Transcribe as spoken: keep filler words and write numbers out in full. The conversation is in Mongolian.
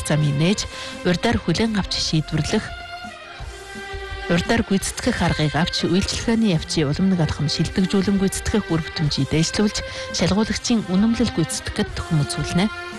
арга замыг нээж урьдаар хүлээн авч шийдвэрлэх, урьдаар гүйцэтгэх аргыг авч үйлчлэгээний явцын уламнаг алхам шилдэгжүүлэн гүйцэтгэх үр бүтэмжийг дэвшлүүлж шалгуулагчийн үнэмлэл гүйцэтгэхэд төхөм үзүүлнэ.